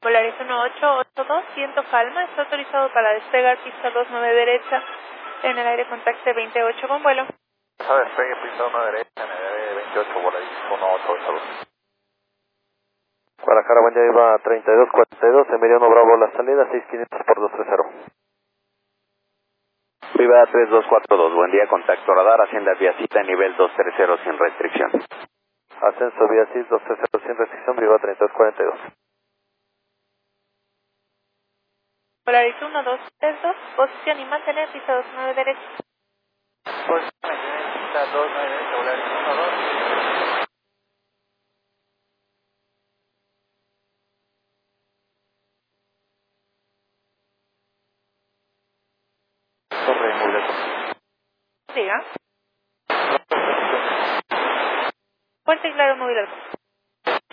Polaris 1882, viento calma, está autorizado para despegar pista 29 derecha, en el aire contacte 28 con vuelo. Despegue pista 1 derecha, en el aire 28, Polaris 1882. Guadalajara, buen día, iba 3242, Emiliano Bravo, la salida, 6500 por 230. Viva 3242, buen día, contacto radar, Hacienda Viacita, nivel 230 sin restricción. Ascenso vía CIS 230 sin restricción, Viva 3242. Polaris 1232, posición y mantener pista 29 derecha. Posición mantener pista 29 derecha, Polaris 12. Torre muy lejos. Siga. Fuerte y claro, muy lejos.